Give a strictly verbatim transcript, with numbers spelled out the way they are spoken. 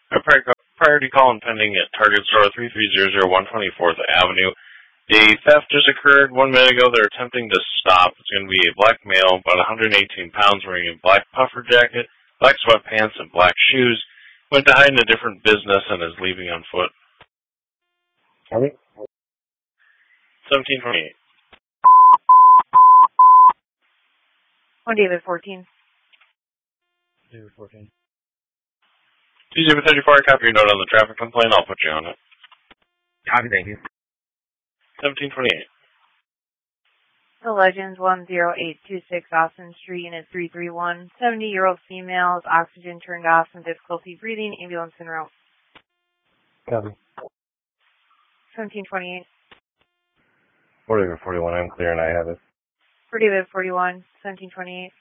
A priority call and pending at Target Store three three zero zero one twenty-fourth Avenue. A theft just occurred one minute ago. They're attempting to stop. It's going to be a black male, about one hundred eighteen pounds, wearing a black puffer jacket, black sweatpants, and black shoes. Went to hide in a different business and is leaving on foot. Copy. seventeen twenty-eight. One David fourteen. David fourteen. two zero thirty-four, copy your note on the traffic complaint. I'll put you on it. Copy, thank you. seventeen twenty-eight. The Legends one zero eight two six Austin Street, unit three three one. seventy-year-old female, oxygen turned off, some difficulty breathing, ambulance en route. Copy. seventeen twenty-eight. four David forty-one, I'm clear and I have it. For David forty-one, seventeen twenty-eight.